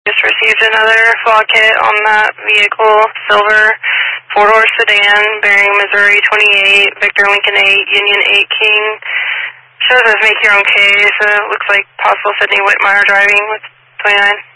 Just received another fog hit on that vehicle, silver, four-door sedan, bearing Missouri 28, Victor Lincoln 8, Union 8 King. Shows us make your own case. Looks like possible Sydney Whitmire driving with 29.